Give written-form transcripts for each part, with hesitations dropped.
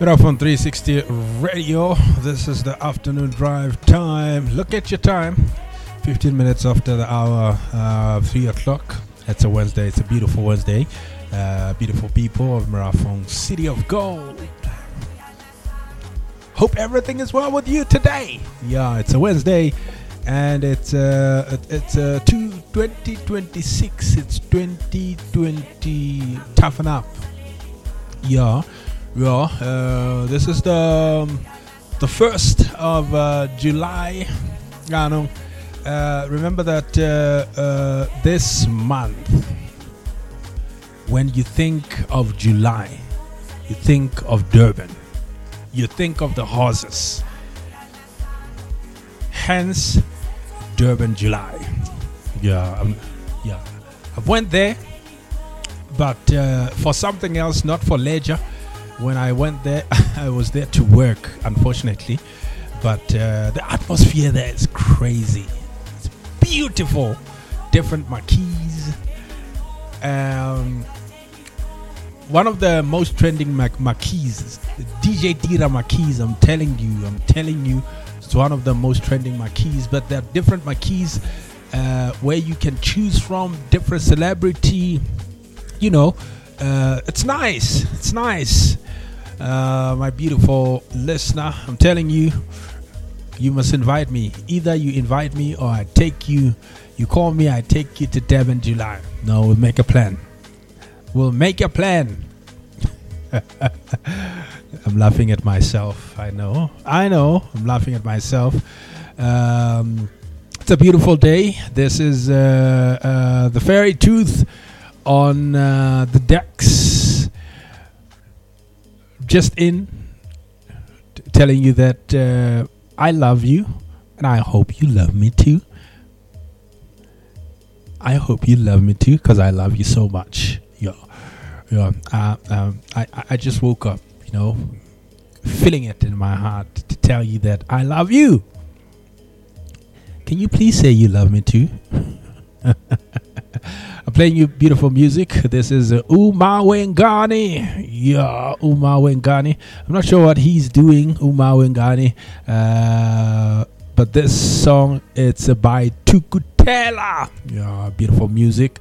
Good afternoon, 360 Radio. This is the afternoon drive time. Look at your time. 15 minutes after the hour, 3 o'clock. It's a Wednesday. It's a beautiful Wednesday. Beautiful people of Marafong, City of Gold. Hope everything is well with you today. Yeah, it's a Wednesday. And it's 2026. It's 2020. Toughen up. Yeah. Yeah, this is the 1st of July. Remember that this month, when you think of July, you think of Durban, you think of the horses. Hence, Durban July. I've went there, but for something else, not for leisure. When I went there, I was there to work, unfortunately. But the atmosphere there is crazy. It's beautiful. Different marquees. One of the most trending marquees, the DJ Tira marquees. I'm telling you, it's one of the most trending marquees. But there are different marquees where you can choose from different celebrity. It's nice. It's nice. My beautiful listener, I'm telling you, you must invite me. Either you invite me or I take you. You call me, I take you to Durban July. No, we'll make a plan. I'm laughing at myself. I know. I'm laughing at myself. It's a beautiful day. This is the Fairy Tooth on the decks. Just telling you that I love you, and I hope you love me too. I hope you love me too, because I love you so much. I just woke up, feeling it in my heart to tell you that I love you. Can you please say you love me too? I'm playing you beautiful music. This is Uma Wengani. Yeah, Uma Wengani. I'm not sure what he's doing, Uma Wengani. But this song, it's by Tukutela. Yeah, beautiful music.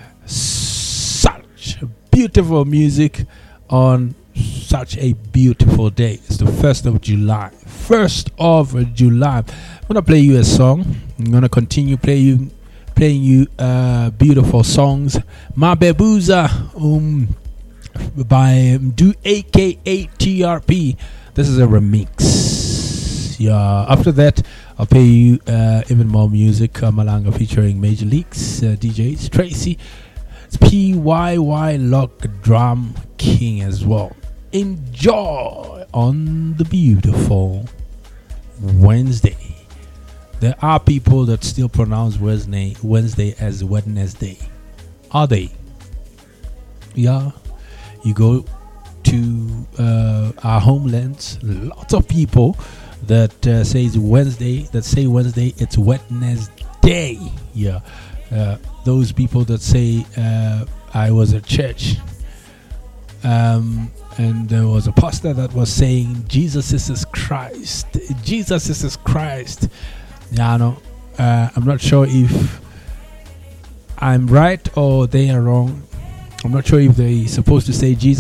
Such beautiful music on such a beautiful day. It's the 1st of July. 1st of July. I'm going to play you a song. I'm going to continue playing you beautiful songs. Mabebuza by Do aka TRP. This is a remix. Yeah. After that, I'll play you even more music. Malanga featuring Major Leagues DJs. Tracy. It's PYY Lock Drum King as well. Enjoy on the beautiful Wednesday. There are people that still pronounce Wednesday as Wednesday. Are they? Yeah. You go to our homelands, lots of people that say Wednesday, it's Wednesday. Yeah. Those people that say I was at church. And there was a pastor that was saying Jesus is Christ. Jesus is Christ. I'm not sure if I'm right or they are wrong. I'm not sure if they're supposed to say Jesus